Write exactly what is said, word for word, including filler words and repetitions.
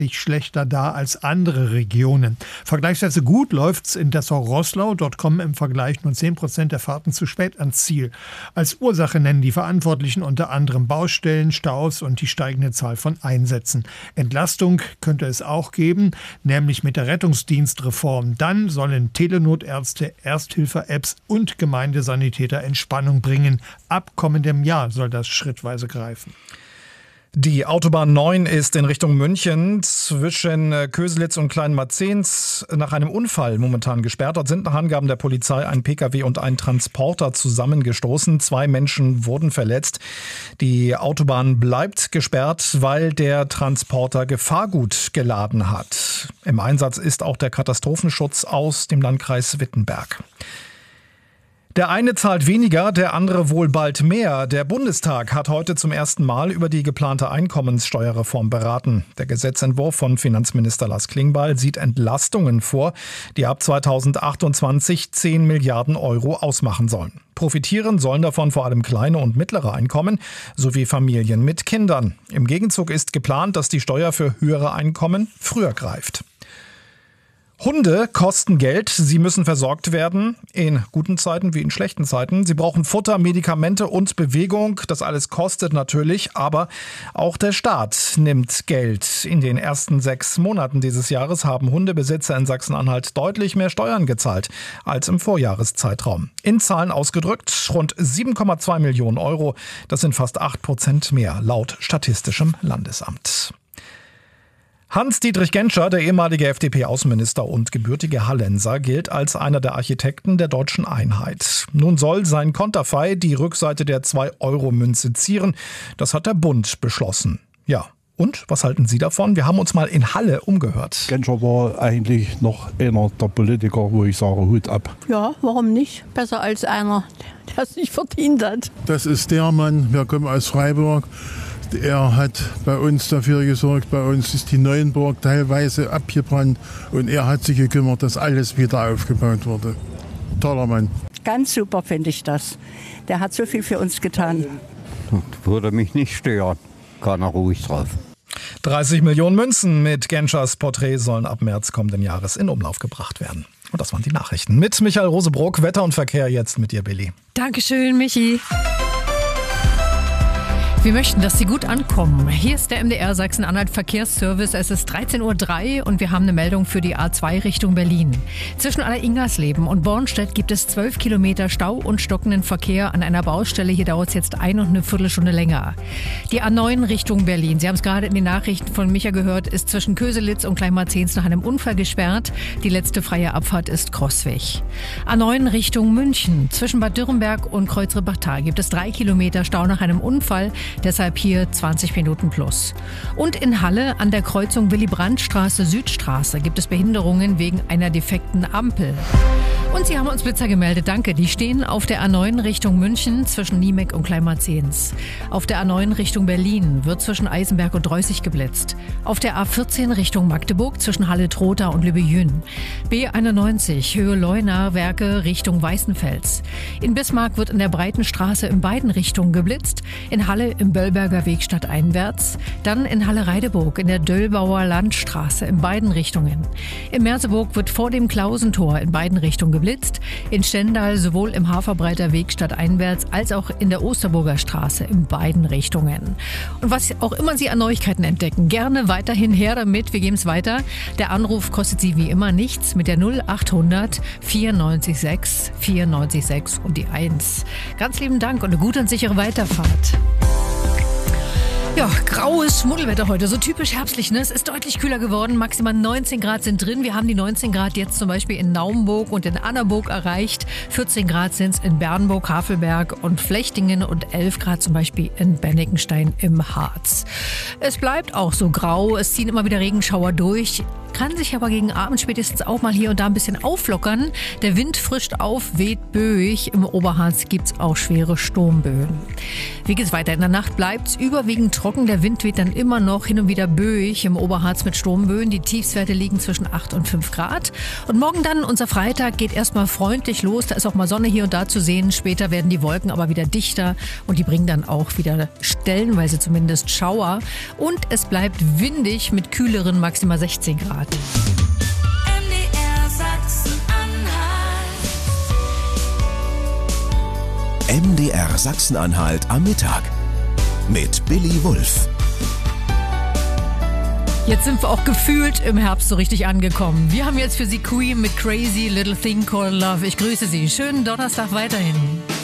schlechter da als andere Regionen. Vergleichsweise gut läuft's in Dessau-Roßlau. Dort kommen im Vergleich nur zehn Prozent der Fahrten zu spät ans Ziel. Als Ursache nennen die Verantwortlichen unter anderem Baustellen, Staus und die steigende Zahl von Einsätzen. Entlastung könnte es auch geben, nämlich mit der Rettungsdienstreform. Dann sollen Telenotärzte, Ersthilfe-Apps und Gemeindesanitäter Entspannung bringen. Ab kommendem Jahr soll das schrittweise greifen. Die Autobahn neun ist in Richtung München zwischen Köselitz und Kleinmarzens nach einem Unfall momentan gesperrt. Dort sind nach Angaben der Polizei ein Pkw und ein Transporter zusammengestoßen. Zwei Menschen wurden verletzt. Die Autobahn bleibt gesperrt, weil der Transporter Gefahrgut geladen hat. Im Einsatz ist auch der Katastrophenschutz aus dem Landkreis Wittenberg. Der eine zahlt weniger, der andere wohl bald mehr. Der Bundestag hat heute zum ersten Mal über die geplante Einkommenssteuerreform beraten. Der Gesetzentwurf von Finanzminister Lars Klingbeil sieht Entlastungen vor, die ab zweitausendachtundzwanzig zehn Milliarden Euro ausmachen sollen. Profitieren sollen davon vor allem kleine und mittlere Einkommen sowie Familien mit Kindern. Im Gegenzug ist geplant, dass die Steuer für höhere Einkommen früher greift. Hunde kosten Geld, sie müssen versorgt werden, in guten Zeiten wie in schlechten Zeiten. Sie brauchen Futter, Medikamente und Bewegung. Das alles kostet natürlich, aber auch der Staat nimmt Geld. In den ersten sechs Monaten dieses Jahres haben Hundebesitzer in Sachsen-Anhalt deutlich mehr Steuern gezahlt als im Vorjahreszeitraum. In Zahlen ausgedrückt rund sieben Komma zwei Millionen Euro. Das sind fast acht Prozent mehr laut Statistischem Landesamt. Hans-Dietrich Genscher, der ehemalige F D P-Außenminister und gebürtige Hallenser, gilt als einer der Architekten der deutschen Einheit. Nun soll sein Konterfei die Rückseite der zwei Euro Münze zieren. Das hat der Bund beschlossen. Ja, und was halten Sie davon? Wir haben uns mal in Halle umgehört. Genscher war eigentlich noch einer der Politiker, wo ich sage, Hut ab. Ja, warum nicht? Besser als einer, der es nicht verdient hat. Das ist der Mann, wir kommen aus Freiburg. Er hat bei uns dafür gesorgt, bei uns ist die Neuenburg teilweise abgebrannt und er hat sich gekümmert, dass alles wieder aufgebaut wurde. Toller Mann. Ganz super finde ich das. Der hat so viel für uns getan. Das würde mich nicht stören. Kann er ruhig drauf. dreißig Millionen Münzen mit Genschers Porträt sollen ab März kommenden Jahres in Umlauf gebracht werden. Und das waren die Nachrichten. Mit Michael Rosebrock, Wetter und Verkehr jetzt mit dir, Billy. Dankeschön, Michi. Wir möchten, dass Sie gut ankommen. Hier ist der M D R Sachsen-Anhalt Verkehrsservice. Es ist dreizehn Uhr drei und wir haben eine Meldung für die A zwei Richtung Berlin. Zwischen Aller-Ingersleben und Bornstedt gibt es zwölf Kilometer Stau und stockenden Verkehr an einer Baustelle. Hier dauert es jetzt ein und eine Viertelstunde länger. Die A neun Richtung Berlin, Sie haben es gerade in den Nachrichten von Micha gehört, ist zwischen Köselitz und Kleinmarzens nach einem Unfall gesperrt. Die letzte freie Abfahrt ist Crossweg. A neun Richtung München. Zwischen Bad Dürrenberg und Kreuzrippach-Tal gibt es drei Kilometer Stau nach einem Unfall. Deshalb hier zwanzig Minuten plus. Und in Halle an der Kreuzung Willy-Brandt-Straße-Südstraße gibt es Behinderungen wegen einer defekten Ampel. Und Sie haben uns Blitzer gemeldet, danke. Die stehen auf der A neun Richtung München zwischen Niemeck und Kleinmarzens. Auf der A neun Richtung Berlin wird zwischen Eisenberg und Reußig geblitzt. Auf der A vierzehn Richtung Magdeburg zwischen Halle-Trotha und Lübbe-Jün. B einundneunzig Höhe Leuna-Werke Richtung Weißenfels. In Bismarck wird in der Breitenstraße in beiden Richtungen geblitzt. In Halle im Böllberger Weg stadteinwärts. Dann in Halle-Reideburg in der Döllbauer Landstraße in beiden Richtungen. In Merseburg wird vor dem Klausentor in beiden Richtungen geblitzt. In Stendal sowohl im Haferbreiter Weg stadteinwärts als auch in der Osterburger Straße in beiden Richtungen. Und was auch immer Sie an Neuigkeiten entdecken, gerne weiterhin her damit. Wir geben es weiter. Der Anruf kostet Sie wie immer nichts mit der null achthundert vierundneunzig sechs vierundneunzig sechs und die eins. Ganz lieben Dank und eine gute und sichere Weiterfahrt. Ja, graues Schmuddelwetter heute, so typisch herbstlich, ne? Es ist deutlich kühler geworden, maximal neunzehn Grad sind drin. Wir haben die neunzehn Grad jetzt zum Beispiel in Naumburg und in Annaburg erreicht. vierzehn Grad sind es in Bernburg, Havelberg und Flechtingen und elf Grad zum Beispiel in Bennigsenstein im Harz. Es bleibt auch so grau, es ziehen immer wieder Regenschauer durch. Kann sich aber gegen Abend spätestens auch mal hier und da ein bisschen auflockern. Der Wind frischt auf, weht böig. Im Oberharz gibt's auch schwere Sturmböen. Wie geht's weiter? In der Nacht bleibt's überwiegend trocken. Der Wind weht dann immer noch hin und wieder böig im Oberharz mit Sturmböen. Die Tiefstwerte liegen zwischen acht und fünf Grad. Und morgen dann, unser Freitag, geht erstmal freundlich los. Da ist auch mal Sonne hier und da zu sehen. Später werden die Wolken aber wieder dichter und die bringen dann auch wieder stellenweise zumindest Schauer. Und es bleibt windig mit kühleren maximal sechzehn Grad. M D R Sachsen-Anhalt am Mittag mit Billy Wulff. Jetzt sind wir auch gefühlt im Herbst so richtig angekommen. Wir haben jetzt für Sie Queen mit Crazy Little Thing Called Love. Ich grüße Sie. Schönen Donnerstag weiterhin.